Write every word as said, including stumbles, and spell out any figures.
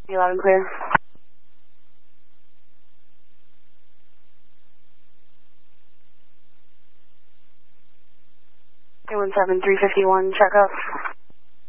Loud and clear. two one seven, three fifty-one, check up.